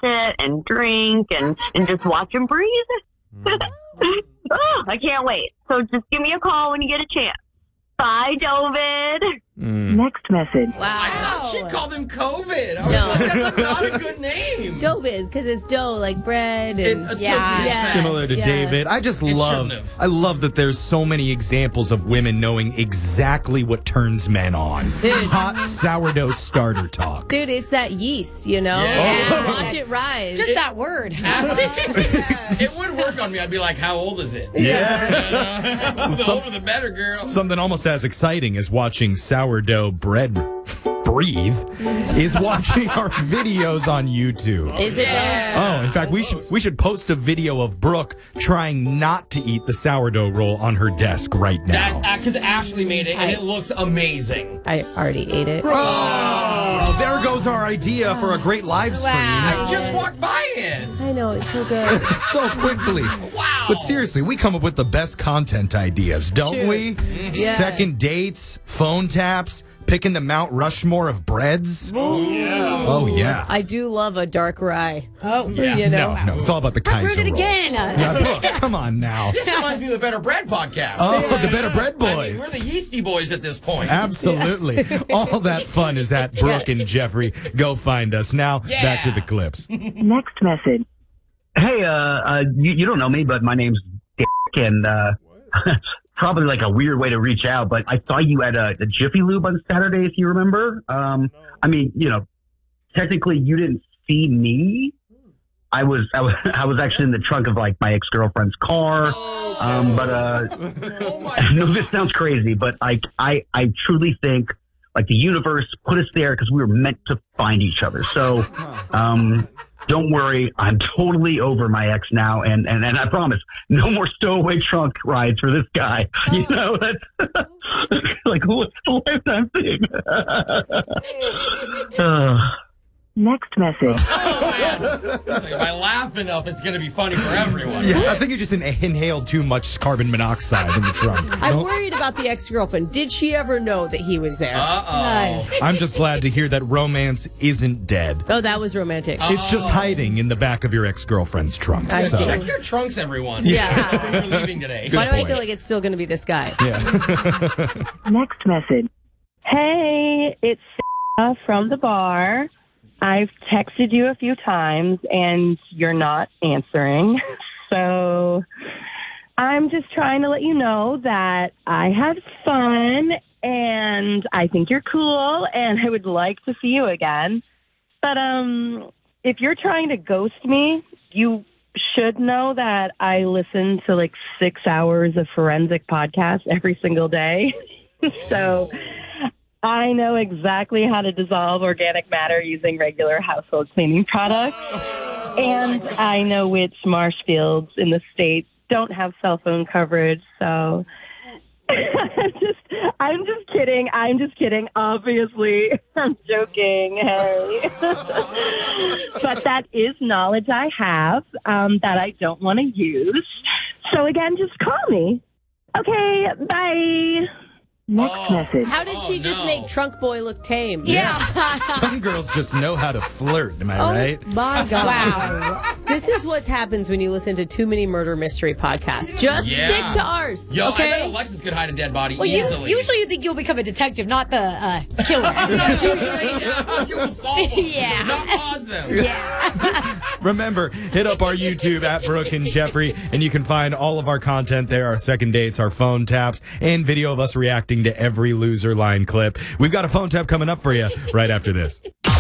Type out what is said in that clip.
sit and drink and just watch him breathe. Oh, I can't wait. So just give me a call when you get a chance. Bye, David. Next message. Wow. I thought she called him COVID. I was like, that's not a good name. Dovid, because it's dough, like bread. And, Similar to David. I love that there's so many examples of women knowing exactly what turns men on. Dude. Hot sourdough starter talk. Dude, it's that yeast, you know? Yeah. Just watch it rise. Just that word. It would work on me. I'd be like, how old is it? Yeah. The older the better, girl. Something almost as exciting as watching sourdough bread breathe is watching our videos on YouTube. Is it? Oh, in fact, we should post a video of Brooke trying not to eat the sourdough roll on her desk right now. Because Ashley made it, and it looks amazing. I already ate it. Oh, there goes our idea for a great live stream. I just walked by it. I know, it's so good. So quickly. Wow. But seriously, we come up with the best content ideas, don't True. we? Yeah. Second dates, phone taps, picking the Mount Rushmore of breads. Oh, yeah. I do love a dark rye. Oh, Yeah. You know? No, it's all about the Kaiser Heard it roll. again. Yeah, Brooke, come on now. This reminds me of the Better Bread podcast. Oh, the Better Bread I mean, Boys. we're the Yeasty Boys at this point. Absolutely. All that fun is at Brooke and Jeffrey. Go find us. Now, back to the clips. Next message. Hey, you don't know me, but my name's Dick, and probably like a weird way to reach out, but I saw you at a Jiffy Lube on Saturday, if you remember. I mean, you know, technically you didn't see me. I was actually in the trunk of like my ex-girlfriend's car. I know this sounds crazy, but I truly think like the universe put us there because we were meant to find each other. So, don't worry, I'm totally over my ex now, and I promise, no more stowaway trunk rides for this guy. You know, that's like what's the lifetime thing? Next message. Oh, man. If I laugh enough, it's going to be funny for everyone. Yeah, I think you just inhaled too much carbon monoxide in the trunk. I'm worried about the ex-girlfriend. Did she ever know that he was there? Uh-oh. I'm just glad to hear that romance isn't dead. Oh, that was romantic. It's just hiding in the back of your ex-girlfriend's trunk. I So. see. Check your trunks, everyone. Yeah. We're leaving today. Why do I point. feel like it's still going to be this guy? Yeah. Next message. Hey, it's Sarah from the bar. I've texted you a few times and you're not answering. So I'm just trying to let you know that I had fun and I think you're cool and I would like to see you again. But if you're trying to ghost me, you should know that I listen to like 6 hours of forensic podcasts every single day. So I know exactly how to dissolve organic matter using regular household cleaning products. And I know which marsh fields in the state don't have cell phone coverage. So I'm just kidding. Obviously, I'm joking. Hey. But that is knowledge I have that I don't want to use. So again, just call me. Okay, bye. Next message. How did she just make Trunk Boy look tame? Yeah. Some girls just know how to flirt, am I right? My God. Wow. This is what happens when you listen to too many murder mystery podcasts. Just stick to ours. Yo, okay? I bet Alexis could hide a dead body Well, easily. usually you think you'll become a detective, not the killer. You will solve them, Yeah. not pause them. Remember, hit up our YouTube at Brooke and Jeffrey, and you can find all of our content there, our second dates, our phone taps, and video of us reacting to every loser line clip. We've got a phone tap coming up for you right after this.